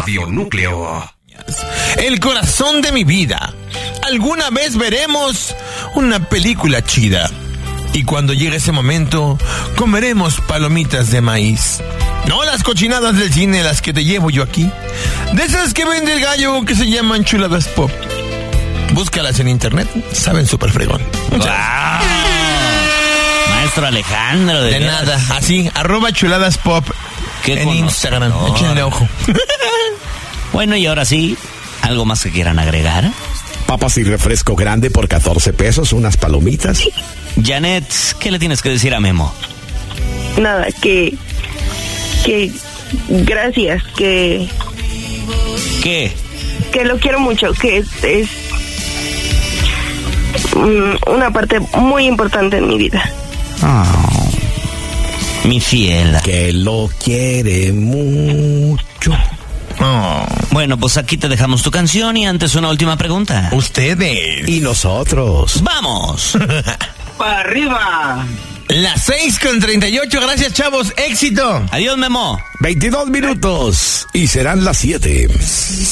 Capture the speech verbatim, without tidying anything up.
Radio Núcleo. El corazón de mi vida. Alguna vez veremos una película chida. Y cuando llegue ese momento, comeremos palomitas de maíz. No las cochinadas del cine, las que te llevo yo aquí. De esas que vende el gallo que se llaman chuladas pop. Búscalas en internet, saben súper fregón. Wow. Maestro Alejandro. De, de nada, así, arroba chuladas pop en conocedor. Instagram. Échenle ojo. Bueno, y ahora sí, ¿algo más que quieran agregar? Papas y refresco grande por catorce pesos, unas palomitas. Janet, ¿qué le tienes que decir a Memo? Nada, que... que... gracias, que... ¿Qué? Que lo quiero mucho, que es... es una parte muy importante en mi vida. Oh, mi fiel. Que lo quiere mucho. Oh. Bueno, pues aquí te dejamos tu canción y antes una última pregunta. Ustedes. Y nosotros. ¡Vamos! ¡Para arriba! Las seis con treinta y ocho, gracias chavos, éxito. Adiós, Memo. veintidós minutos y serán las siete.